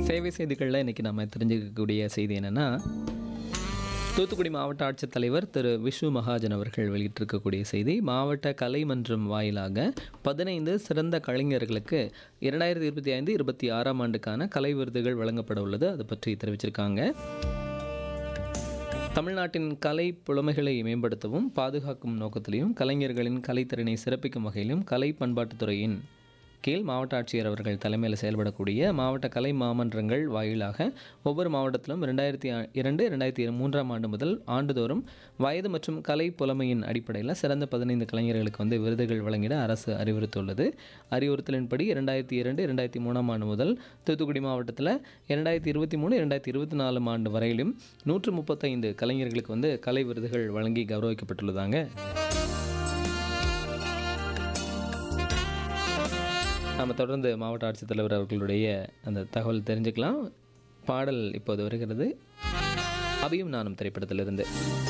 சேவை செய்திகளில் இன்றைக்கி நம்ம தெரிஞ்சுக்கக்கூடிய செய்தி என்னென்னா, தூத்துக்குடி மாவட்ட ஆட்சித்தலைவர் திரு விஷு மகாஜன் அவர்கள் வெளியிட்டிருக்கக்கூடிய செய்தி, மாவட்ட கலை மன்றம் வாயிலாக 15 சிறந்த கலைஞர்களுக்கு 2025-26 ஆண்டுக்கான கலை விருதுகள் வழங்கப்பட உள்ளது. அது பற்றி தெரிவிச்சிருக்காங்க. தமிழ்நாட்டின் கலை புலமைகளை மேம்படுத்தவும் பாதுகாக்கும் நோக்கத்திலையும் கலைஞர்களின் கலைத்திறனை சிறப்பிக்கும் வகையிலும் கலை பண்பாட்டுத்துறையின் கீழ் மாவட்ட ஆட்சியர் அவர்கள் தலைமையில் செயல்படக்கூடிய மாவட்ட கலை மாமன்றங்கள் வாயிலாக ஒவ்வொரு மாவட்டத்திலும் 2002-2003 ஆண்டு முதல் ஆண்டுதோறும் வயது மற்றும் கலை புலமையின் அடிப்படையில் சிறந்த 15 கலைஞர்களுக்கு விருதுகள் வழங்கிட அரசு அறிவுறுத்தியுள்ளது. அறிவுறுத்தலின்படி 2002-2003 ஆண்டு முதல் தூத்துக்குடி மாவட்டத்தில் 2023-2024 ஆண்டு வரையிலும் 135 கலைஞர்களுக்கு கலை விருதுகள் வழங்கி கௌரவிக்கப்பட்டுள்ளதாங்க. நம்ம தொடர்ந்து மாவட்ட ஆட்சித்தலைவர் அவர்களுடைய அந்த தகவல் தெரிஞ்சுக்கலாம். பாடல் இப்போது வருகிறது, அபியும் நானும் திரைப்படத்திலிருந்து.